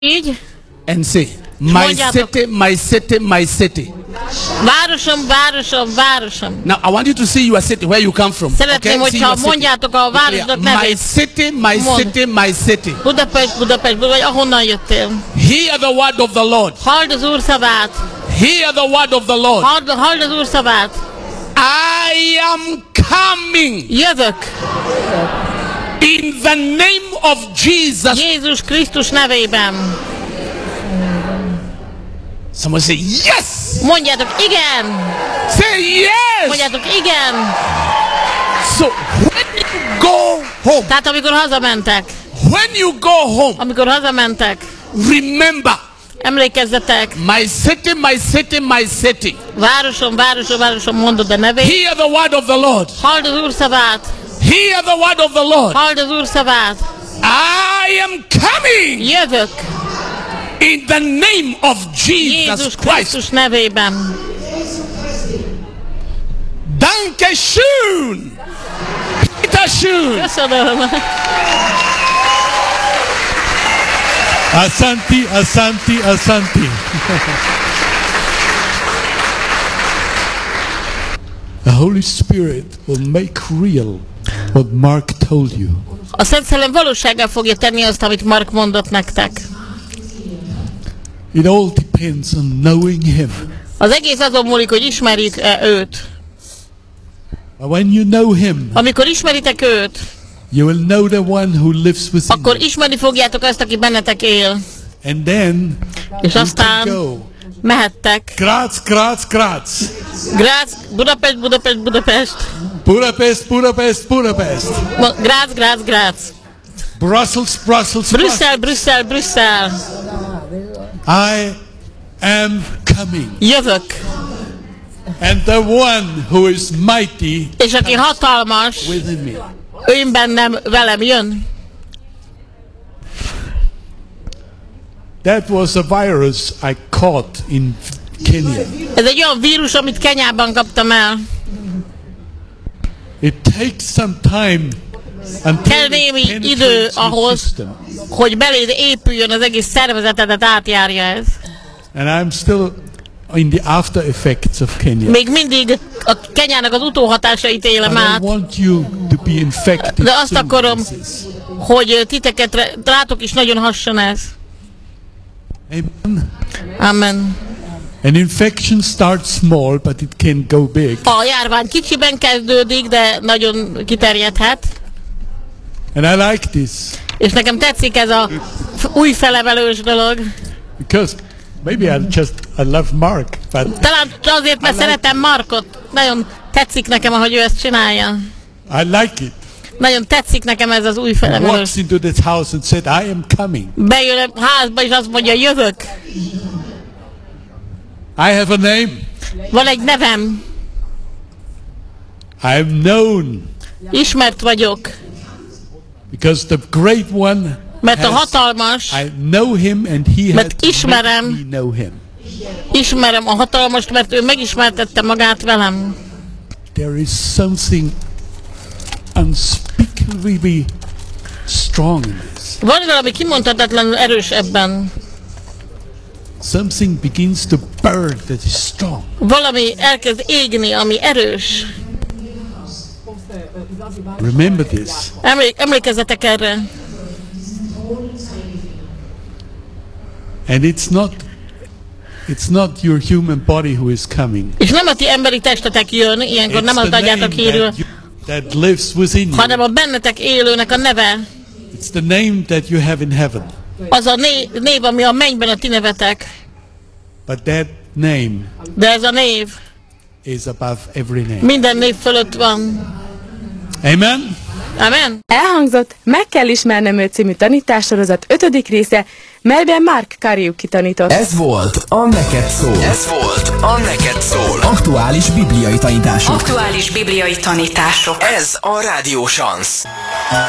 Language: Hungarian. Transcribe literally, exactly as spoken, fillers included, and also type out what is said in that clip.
Így. And say, my Mondjátok. city, my city, my city. Városom, városom, városom. Now I want you to see your city, where you come from. Szeretném, Okay? See hogyha your city. mondjátok a városnak My nevét. city, my Mond. city, my city. Budapest, Budapest, vagy ahonnan jöttél. Hear the word of the Lord. Halld az Úr szavát. Hear the word of the Lord. Halld, halld az Úr szavát. I am coming Jövök. in the name of Jesus. Jézus Krisztus nevében. Someone say yes. Mondjátok igen. Say yes. Mondjátok igen. So when you go home, Tehát amikor hazamentek. when you go home, Amikor hazamentek. remember, Emlékezzetek. my city, my city, my city. Városom, városom, városom, mondod a nevét. Hear the word of the Lord. Halld az Úr szavát. Hear the word of the Lord. Halld az Úr szavát. I am coming Jövök. in the name of Jesus Jézus Christ. Krisztus nevében. Danke schön. Bitte schön. Köszönöm. Asante, asante, asante. The Holy Spirit will make real what Mark told you. A Szent Szellem valósággal fogja tenni azt, amit Mark mondott nektek. It all depends on knowing Him. Az egész azon múlik, hogy ismerjük-e őt. But when you know Him, Amikor ismeritek őt, you will know the one who lives within akkor you. ismerni fogjátok azt, aki bennetek él. And then És you aztán can go. mehettek. Graz, Graz, Graz. Grác, Budapest, Budapest, Budapest. Budapest, Budapest, Budapest. Mo- Grác, Grác, Grác. Brussels, Brussels, Brüsszel, Brüsszel, Brüsszel. I am coming. Jövök. And the one who is mighty És aki hatalmas, within me. ő bennem, velem jön. That was a virus I caught in Kenya. Ez egy olyan vírus, amit Kenyában kaptam el. It takes some time until Kell it némi idő penetrates your ahhoz, system. hogy beléd épüljön az egész szervezetedet, átjárja ez. And I'm still in the after effects of Kenya. Még mindig a Kenyának az utóhatásait élem But I át, want you to be infected de azt soon akarom, with this. hogy titeket re- rátok is nagyon hasson ez. Amen. Amen. An infection starts small, but it can go big. A járvány kicsiben kezdődik, de nagyon kiterjedhet. And I like this És nekem tetszik ez a f- új felemelős dolog. because maybe I just I love Mark, but Talán azért, mert szeretem Markot. Nagyon tetsik nekem, ahogy ő ezt csinálja. I like it. Nagyon tetszik nekem ez az új He felemelős. walks into this house and said, I am coming. Bejön a házba, és azt mondja, jövök. I have a name. Van egy nevem. I am known Ismert vagyok. because the great one Mert a has, hatalmas, I know him and he Mert has ismerem. made me know him. ismerem a hatalmast, mert ő megismertette magát velem. There is something unspeakably strong in this. Van valami kimondhatatlanul erős ebben. Something begins to burn that is strong. Valami elkezd égni, ami erős. Remember this. Emlék, emlékezzetek erre. And it's not it's not your human body who is coming. És nem a ti emberi testetek jön, ilyenkor It's nem azt the name adjátok hírül, that, you, that lives within you. hanem a bennetek élőnek a neve. It's the name that you have in heaven. Az a né- név, ami a mennyben a ti nevetek. But that name De ez a név is above every name. minden név fölött van. Amen? Amen? Elhangzott Meg kell ismernem őt című tanítássorozat ötödik része, melyben Mark Kariuki tanított. Ez volt a Neked Szól. Ez volt a Neked Szól. Aktuális bibliai tanítások. Aktuális bibliai tanítások. Ez a Rádió Szansz.